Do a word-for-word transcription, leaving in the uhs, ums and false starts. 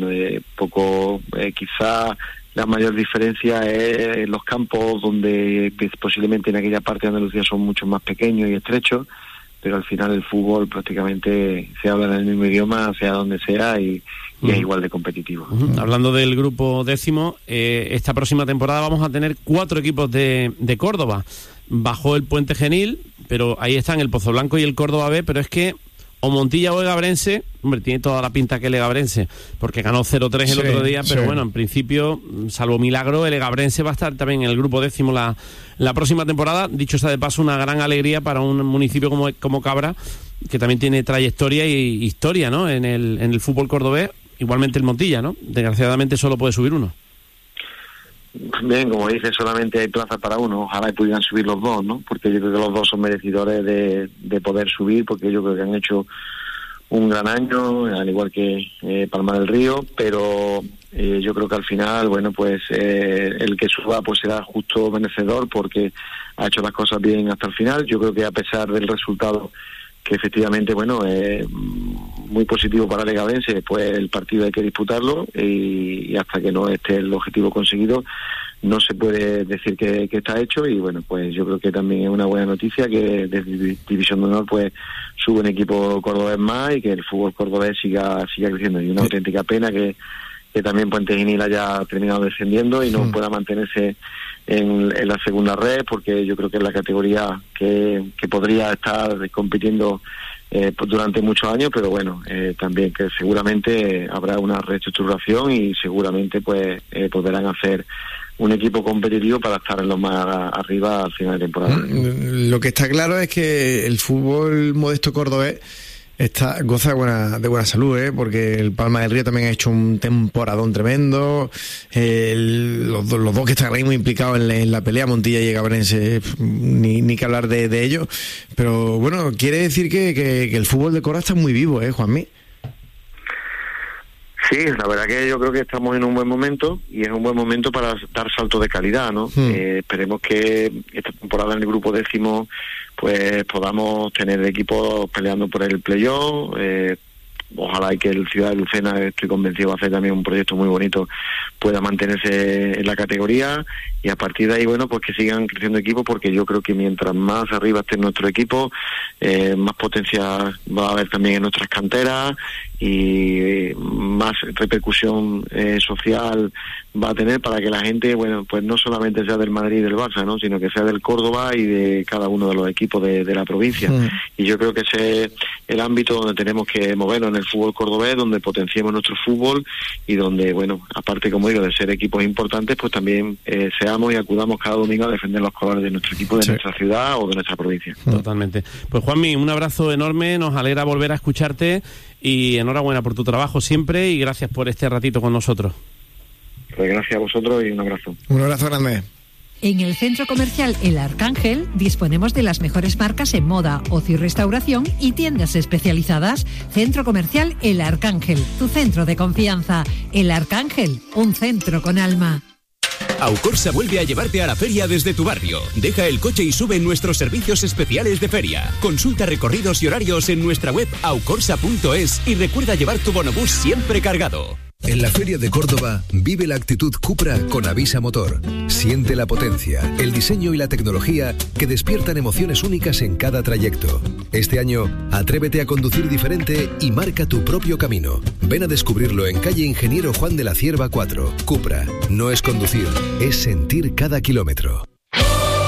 bueno, eh, poco, eh, quizá la mayor diferencia es en los campos donde pues, posiblemente en aquella parte de Andalucía son mucho más pequeños y estrechos, pero al final el fútbol prácticamente se habla en el mismo idioma, sea donde sea, y, y uh-huh. es igual de competitivo. Uh-huh. Hablando del grupo décimo, eh, esta próxima temporada vamos a tener cuatro equipos de, de Córdoba. Bajó el Puente Genil, pero ahí están el Pozoblanco y el Córdoba B, pero es que o Montilla o Egabrense, hombre, tiene toda la pinta que el Egabrense, porque ganó cero tres el sí, otro día, pero sí. bueno, en principio, salvo milagro, el Egabrense va a estar también en el grupo décimo la, la próxima temporada. Dicho sea de paso, una gran alegría para un municipio como, como Cabra, que también tiene trayectoria y historia, ¿no?, en el, en el fútbol cordobés, igualmente el Montilla, ¿no? Desgraciadamente solo puede subir uno. Bien, como dices, solamente hay plaza para uno. Ojalá pudieran subir los dos, ¿no? Porque yo creo que los dos son merecedores de, de poder subir, porque yo creo que han hecho un gran año, al igual que eh, Palma del Río, pero eh, yo creo que al final, bueno, pues eh, el que suba pues será justo merecedor, porque ha hecho las cosas bien hasta el final. Yo creo que a pesar del resultado, que efectivamente, bueno, es eh, muy positivo para el Egabrense, pues el partido hay que disputarlo y, y hasta que no esté el objetivo conseguido no se puede decir que, que está hecho. Y bueno, pues yo creo que también es una buena noticia que desde División de Honor pues sube un equipo cordobés más y que el fútbol cordobés siga siga creciendo. Y una sí. auténtica pena que, que también Puente Genil haya terminado descendiendo y no sí. pueda mantenerse en, en la segunda red, porque yo creo que es la categoría que, que podría estar compitiendo eh, pues durante muchos años, pero bueno, eh, también que seguramente habrá una reestructuración y seguramente pues eh, podrán hacer un equipo competitivo para estar en lo más arriba al final de temporada. Lo que está claro es que el fútbol modesto cordobés está, goza de buena, de buena salud, ¿eh? Porque el Palma del Río también ha hecho un temporadón tremendo. El, los, los dos que están ahí muy implicados en la, en la pelea, Montilla y Egabrense, ni, ni que hablar de, de ellos. Pero bueno, quiere decir que, que, que el fútbol de Córdoba está muy vivo, ¿eh, Juanmi? Sí, la verdad que yo creo que estamos en un buen momento y es un buen momento para dar saltos de calidad, ¿no? Hmm. Eh, esperemos que esta temporada en el grupo décimo pues podamos tener equipos peleando por el playoff. Eh, ojalá y que el Ciudad de Lucena, estoy convencido, va a hacer también un proyecto muy bonito, pueda mantenerse en la categoría, y a partir de ahí, bueno, pues que sigan creciendo equipos, porque yo creo que mientras más arriba esté nuestro equipo, eh, más potencia va a haber también en nuestras canteras y más repercusión eh, social va a tener, para que la gente, bueno, pues no solamente sea del Madrid y del Barça, ¿no?, sino que sea del Córdoba y de cada uno de los equipos de, de la provincia. Sí. Y yo creo que ese es el ámbito donde tenemos que movernos en el fútbol cordobés, donde potenciemos nuestro fútbol y donde, bueno, aparte, como digo, de ser equipos importantes, pues también eh, seamos y acudamos cada domingo a defender los colores de nuestro equipo, de sí. nuestra ciudad o de nuestra provincia. Totalmente. Pues Juanmi, un abrazo enorme, nos alegra volver a escucharte y enhorabuena por tu trabajo siempre y gracias por este ratito con nosotros. Pues gracias a vosotros y un abrazo. Un abrazo grande. En el Centro Comercial El Arcángel disponemos de las mejores marcas en moda, ocio y restauración y tiendas especializadas. Centro Comercial El Arcángel, tu centro de confianza. El Arcángel, un centro con alma. Aucorsa vuelve a llevarte a la feria desde tu barrio. Deja el coche y sube en nuestros servicios especiales de feria. Consulta recorridos y horarios en nuestra web aucorsa punto es y recuerda llevar tu bonobús siempre cargado. En la Feria de Córdoba, vive la actitud Cupra con Avisa Motor. Siente la potencia, el diseño y la tecnología que despiertan emociones únicas en cada trayecto. Este año, atrévete a conducir diferente y marca tu propio camino. Ven a descubrirlo en calle Ingeniero Juan de la Cierva cuatro. Cupra, no es conducir, es sentir cada kilómetro.